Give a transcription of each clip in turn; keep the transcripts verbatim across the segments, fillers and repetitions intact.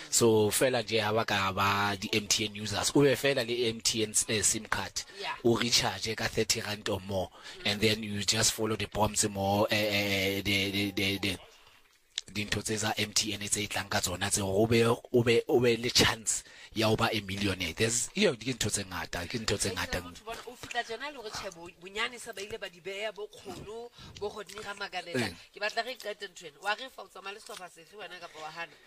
so fela je ha ba ka ba di M T N users o be fela le M T N uh, SIM card o recharge ka thirty rand or more and then you just follow the prompts more uh, uh, the the the, the dintho tse za M T N tse itlang ka tsona tse o be o be o be le chance ya o ba a millionaire. There's you know dintho tse ngata ke dintho tse ngata o fitla jana le go tshebo bunyane sa ba ile ba di beya bo kholo bo go dira magalela ke batla re qete ntwena wa re fa o tsama le sofa se wena ka ba hana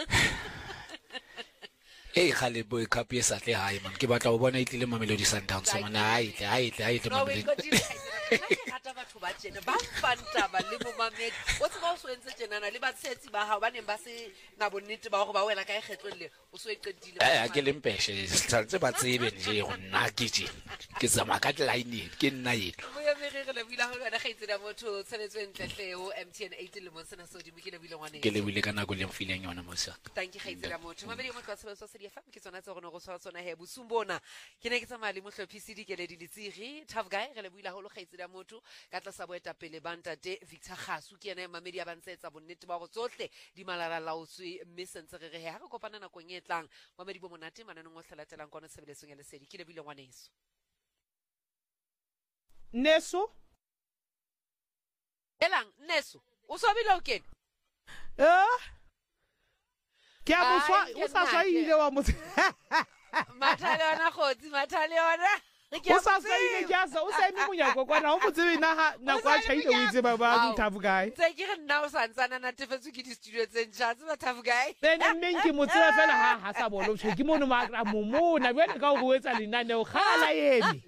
eh khale boy cup ye sa tle hae man ke batla o bona itlile Mamelodi Sundowns so mana hae tle hae tle hae tle Mamelodi hata batho ba tsena ba fanta ba le mo mamedi o tsaba o so entse tsenana le ba tsetsi ba ha ba neng ba se na bonnete ba go ba wela ka ikgetlolle o so iqedile eh ke lempeshe tse ba tsebe nje go nna ke je ke zama ka line ke nna yena mo ya me re le bila go bona gaitse da motho tsenetswe ntletle ho M T N eight le mo sena so di mo ke le bile ngwane ke le bile ka nako le mfileng yona mo sa thank you gaitse da motho mamedi mo tsa sebetso se di fa ke tsona tse go no go tshwara tsona he bosumbona ke ne ke tsamaya le mohlophisi di ke le di tsiri tough guy re le buila ho lo gaitse da motho ka tla sa boeta pele banta de Victor Khasu ke ena mamedi ya bantsetsa bonnete ba go tsohle di malala laotswe mme sentse re re he ha re kopana na kong e tlang mamedi bo monate mananong o hlalatelang kona sebeletsong ya lesedi ke le buile ngwaneso Neso elang neso o so bile o kene eh ke a mo swa o sa swa ile wa mo mathale ona khotsi mathale ona o sa swa ile ja sa o sa eme monyako kwana o motsebe na na kwa chaile o itse ba ba Tough Guy tse ke re nna o sa ntsana na tefetswe ke di studio tse ntjha tse ba Tough Guy bene mmeng ke motsebe fela ha ha sa bolo ke mo no makra mo mo na bene ka go etsa lenane o khala yemi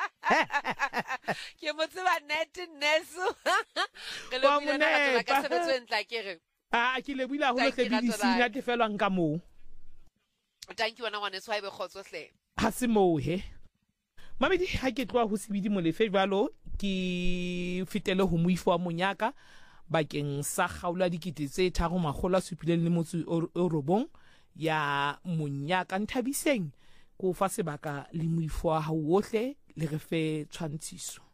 ke motseba net neso ke lo bile na ka sebetswe ntla ke re ah ke le buila ho le ke di sina te felwa nka mo thank you wana ngwane swa ibe khotso hle ha se mo he mamedi ha ke tloa ho sebidi mo le fevalo ke fitele ho moifo wa monyaka bakeng sa kgaula dikete tse tharo makgola supileng le motse o robong ya monyaka Nthabiseng ko fa sebaka le moifo wa ha ohle le re fe tshwantshiso